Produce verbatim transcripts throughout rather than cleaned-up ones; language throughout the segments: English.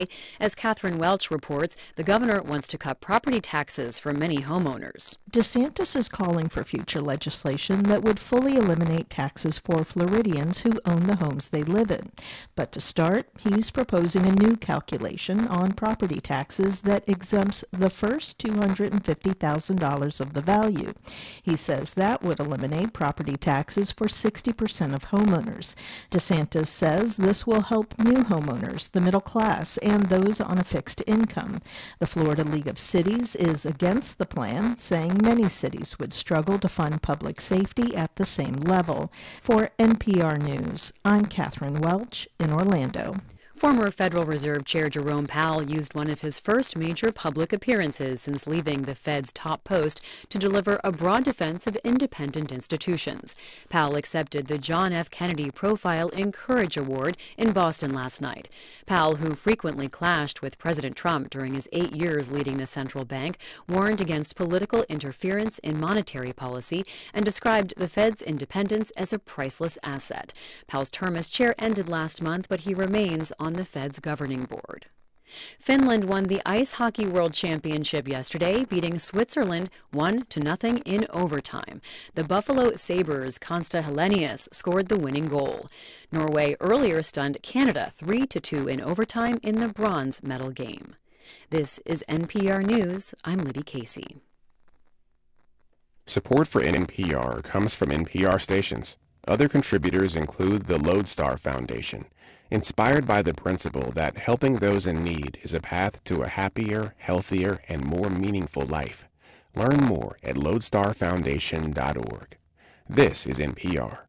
As Catherine Welch reports, the governor wants to cut property taxes for many homeowners. DeSantis is calling for future legislation that would fully eliminate taxes for Floridians who own the homes they live in. But to start, he's proposing a new calculation on property taxes that exempts the first two hundred fifty thousand dollars of the value. He says that would eliminate property taxes for sixty percent of homeowners. DeSantis says this will help new homeowners, the middle class, and those on a fixed income. The Florida League of Cities is against the plan, saying many cities would struggle to fund public safety at the same level. For N P R News, I'm Catherine Welch in Orlando. Former Federal Reserve Chair Jerome Powell used one of his first major public appearances since leaving the Fed's top post to deliver a broad defense of independent institutions. Powell accepted the John F. Kennedy Profile Encourage Award in Boston last night. Powell, who frequently clashed with President Trump during his eight years leading the central bank, warned against political interference in monetary policy and described the Fed's independence as a priceless asset. Powell's term as chair ended last month, but he remains on the Fed's governing board. Finland won the Ice Hockey World Championship yesterday, beating Switzerland one to nothing in overtime. The Buffalo Sabres' Konsta Helenius scored the winning goal. Norway earlier stunned Canada three to two in overtime in the bronze medal game. This is N P R News. I'm Libby Casey. Support for N P R comes from N P R stations. Other contributors include the Lodestar Foundation, inspired by the principle that helping those in need is a path to a happier, healthier, and more meaningful life. Learn more at lodestar foundation dot org. This is N P R.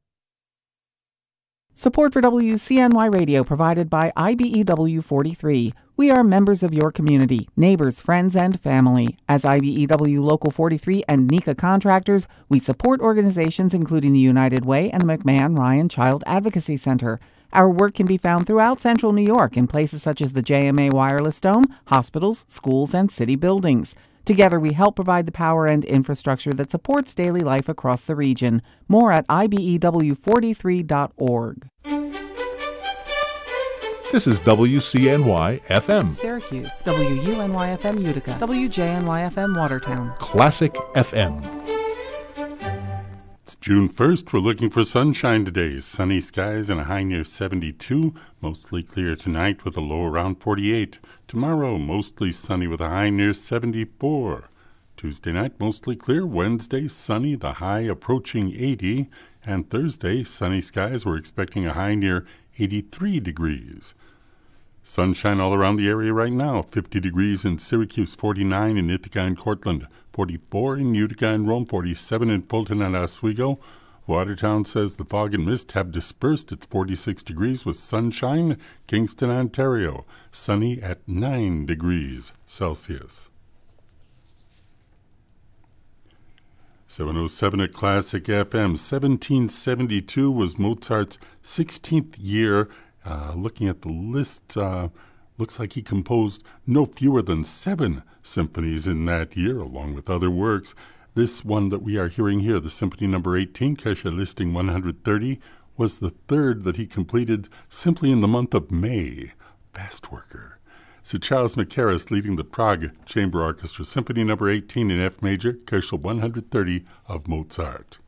Support for W C N Y Radio provided by I B E W forty-three. We are members of your community, neighbors, friends, and family. As I B E W Local forty-three and NECA contractors, we support organizations including the United Way and the McMahon Ryan Child Advocacy Center. Our work can be found throughout central New York in places such as the J M A Wireless Dome, hospitals, schools, and city buildings. Together, we help provide the power and infrastructure that supports daily life across the region. More at I B E W forty-three dot org. This is W C N Y F M. Syracuse, W U N Y F M Utica, W J N Y F M Watertown. Classic F M. It's June first. We're looking for sunshine today. Sunny skies and a high near seventy-two. Mostly clear tonight with a low around forty-eight. Tomorrow, mostly sunny with a high near seventy-four. Tuesday night, mostly clear. Wednesday, sunny, the high approaching eighty. And Thursday, sunny skies. We're expecting a high near eighty-three degrees. Sunshine all around the area right now. fifty degrees in Syracuse, forty-nine in Ithaca and Cortland, forty-four in Utica and Rome, forty-seven in Fulton and Oswego. Watertown says the fog and mist have dispersed. It's forty-six degrees with sunshine. Kingston, Ontario, sunny at nine degrees Celsius. seven oh seven at Classic F M. seventeen seventy-two was Mozart's sixteenth year. Uh, looking at the list, uh, looks like he composed no fewer than seven symphonies in that year, along with other works. This one that we are hearing here, the Symphony Number eighteen, Kesha listing one hundred thirty, was the third that he completed simply in the month of May. Fast worker. Sir Charles Mackerras leading the Prague Chamber Orchestra, Symphony Number eighteen in F major, Kesha one hundred thirty of Mozart.